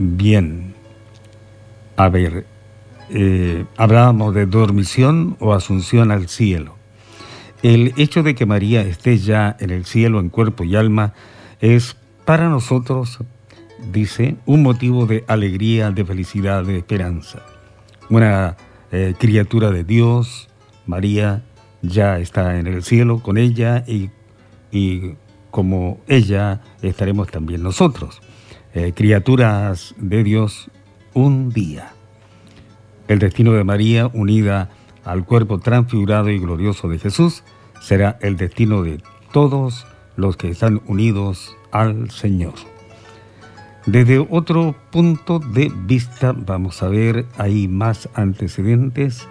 Bien, a ver, hablábamos de dormición o asunción al cielo. El hecho de que María esté ya en el cielo en cuerpo y alma es para nosotros, dice, un motivo de alegría, de felicidad, de esperanza. Una criatura de Dios, María ya está en el cielo con ella y como ella estaremos también nosotros, criaturas de Dios un día. El destino de María, unida al cuerpo transfigurado y glorioso de Jesús, será el destino de todos los que están unidos al Señor. Desde otro punto de vista, vamos a ver ahí más antecedentes.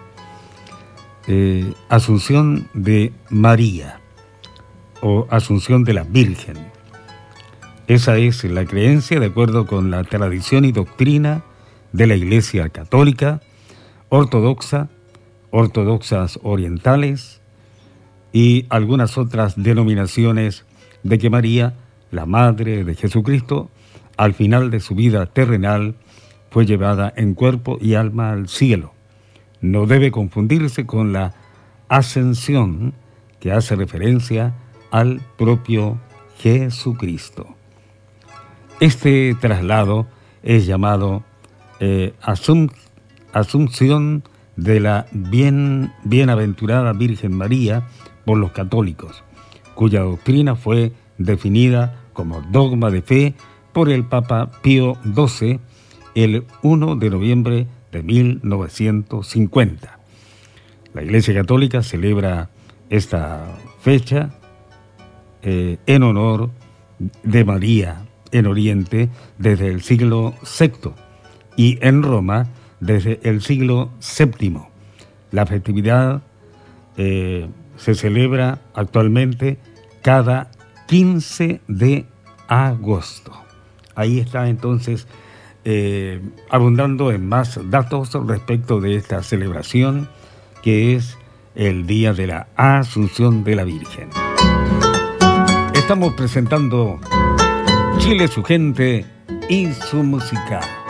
Asunción de María o Asunción de la Virgen. Esa es la creencia de acuerdo con la tradición y doctrina de la Iglesia Católica, ortodoxa, ortodoxas orientales y algunas otras denominaciones, de que María, la Madre de Jesucristo, al final de su vida terrenal, fue llevada en cuerpo y alma al cielo. No debe confundirse con la ascensión, que hace referencia al propio Jesucristo. Este traslado es llamado Asunción de la Bienaventurada Virgen María por los católicos, cuya doctrina fue definida como dogma de fe por el Papa Pío XII el 1 de noviembre de 1950. La Iglesia Católica celebra esta fecha en honor de María en Oriente desde el siglo VI y en Roma desde el siglo VII. La festividad se celebra actualmente cada 15 de agosto. Ahí está entonces abundando en más datos respecto de esta celebración, que es el Día de la Asunción de la Virgen. Estamos presentando Chile, su gente y su música.